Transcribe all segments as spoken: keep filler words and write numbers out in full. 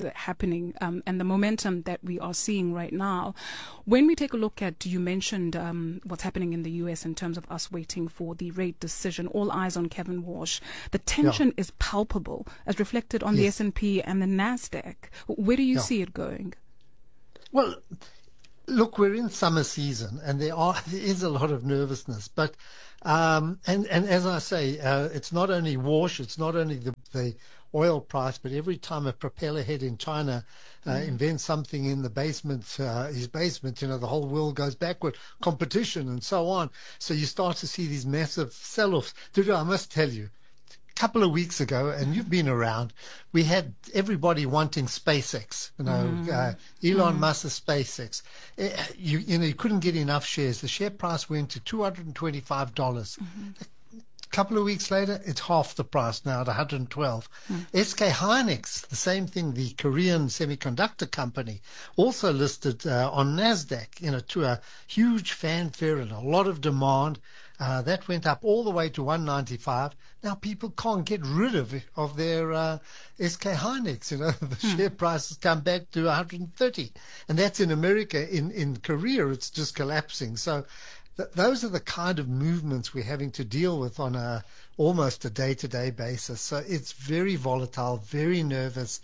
happening um, and the momentum that we are seeing right now. When we take a look at, you mentioned um, what's happening in the U S in terms of us waiting for the rate decision, all eyes on Kevin Walsh. The tension yeah. is palpable as reflected on yes. the S and P and the NASDAQ. Where do you yeah. see it going? Well, look, we're in summer season, and there are there is a lot of nervousness. But um, and and as I say, uh, it's not only Walsh, it's not only the the oil price, but every time a propeller head in China uh, mm. invents something in the basement, uh, his basement, you know, the whole world goes backward. Competition and so on. So you start to see these massive sell-offs. Dudu, I must tell you, couple of weeks ago, and you've been around, we had everybody wanting SpaceX. You know, mm. uh, Elon mm. Musk's SpaceX. Uh, you, you know, you couldn't get enough shares. The share price went to two hundred twenty-five dollars. Mm-hmm. A couple of weeks later, it's half the price now at one hundred twelve. Mm. S K Hynix, the same thing, the Korean semiconductor company, also listed uh, on NASDAQ, you know, to a huge fanfare and a lot of demand. Uh, that went up all the way to one ninety-five. Now people can't get rid of of their uh, S K Hynix. You know, the hmm. share price has come back to one hundred thirty, and that's in America. In in Korea, it's just collapsing. So th- those are the kind of movements we're having to deal with on a almost a day-to-day basis. So it's very volatile, very nervous,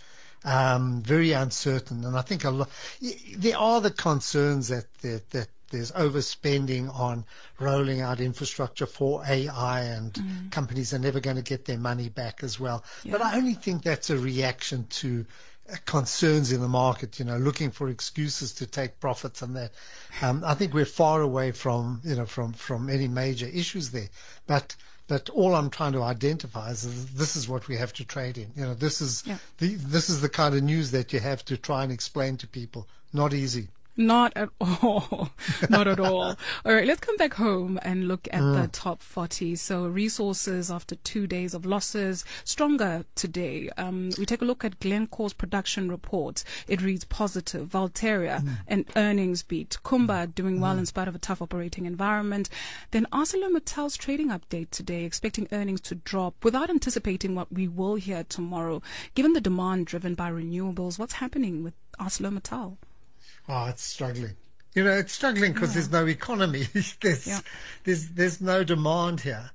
um, very uncertain, and I think a lot. There are the concerns that that. that there's overspending on rolling out infrastructure for A I, and mm. companies are never going to get their money back as well. Yeah. But I only think that's a reaction to uh, concerns in the market, you know, looking for excuses to take profits and that. Um, I think we're far away from, you know, from, from any major issues there. But But all I'm trying to identify is this is what we have to trade in. You know, this is yeah. the this is the kind of news that you have to try and explain to people. Not easy. Not at all. Not at all. All right, let's come back home and look at mm. the top forty. So resources after two days of losses, stronger today. Um, we take a look at Glencore's production report. It reads positive. Valteria, mm. an earnings beat. Kumba doing well mm. in spite of a tough operating environment. Then ArcelorMittal's trading update today, expecting earnings to drop without anticipating what we will hear tomorrow. Given the demand driven by renewables, what's happening with ArcelorMittal? Oh, it's struggling. You know, it's struggling because yeah. there's no economy. there's, yeah. there's, there's no demand here.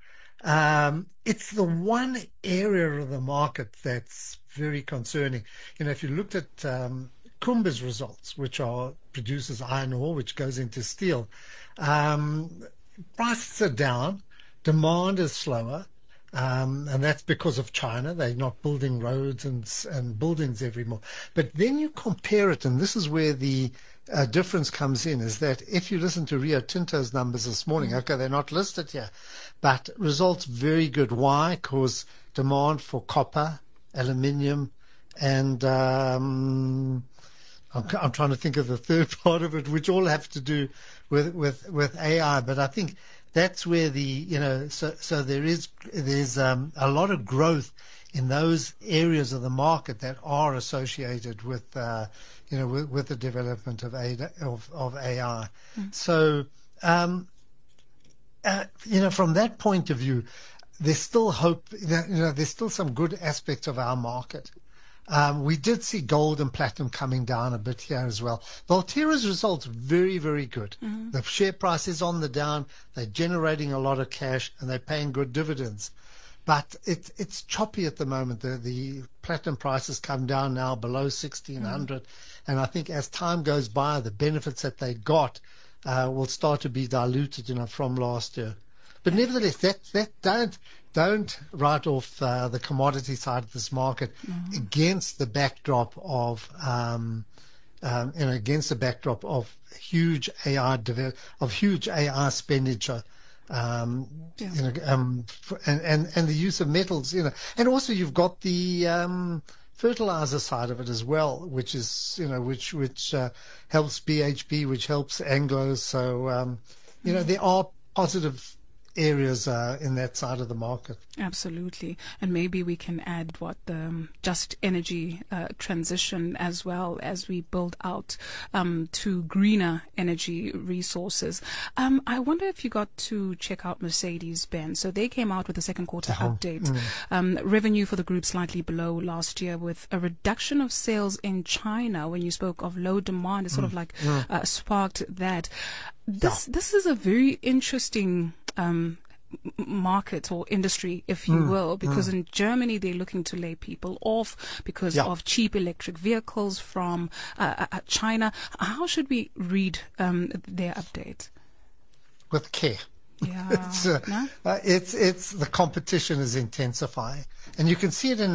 Um, it's the one area of the market that's very concerning. You know, if you looked at um, Kumba's results, which are produces iron ore, which goes into steel, um, prices are down, demand is slower. Um, and that's because of China. They're not building roads and and buildings evermore. But then you compare it, and this is where the uh, difference comes in, is that if you listen to Rio Tinto's numbers this morning, mm. okay, they're not listed here, but results very good. Why? Because demand for copper, aluminium, and um, I'm, I'm trying to think of the third part of it, which all have to do with with, with A I. But I think that's where the, you know, so so there is there's um, a lot of growth in those areas of the market that are associated with, uh, you know, with, with the development of A, of, of A I. Mm. So, um, uh, you know, from that point of view, there's still hope. That, you know, there's still some good aspects of our market. Um, we did see gold and platinum coming down a bit here as well. Valtera's results very, very good. Mm-hmm. The share price is on the down. They're generating a lot of cash and they're paying good dividends. But it, it's choppy at the moment. The, the platinum prices come down now below sixteen hundred. Mm-hmm. And I think as time goes by, the benefits that they got uh, will start to be diluted, you know, from last year. But nevertheless, that, that don't don't write off uh, the commodity side of this market mm-hmm. against the backdrop of um, um, you know against the backdrop of huge A I develop, of huge A I expenditure, um, yeah. you know, um, and, and and the use of metals, you know, and also you've got the um, fertilizer side of it as well, which is you know which which uh, helps B H P, which helps Anglo. So um, you know there are positive areas uh, in that side of the market. Absolutely. And maybe we can add what the um, just energy uh, transition as well as we build out um, to greener energy resources. Um, I wonder if you got to check out Mercedes-Benz. So they came out with a second quarter Uh-huh. update. Mm. Um, revenue for the group slightly below last year with a reduction of sales in China. When you spoke of low demand, it sort Mm. of like Mm. uh, sparked that. This, this is a very interesting um, market or industry, if you Mm, will, because mm. in Germany they're looking to lay people off because Yeah. of cheap electric vehicles from uh, uh, China. How should we read um, their update? With care. Yeah, It's, uh, no? uh, it's it's the competition is intensifying, and you can see it in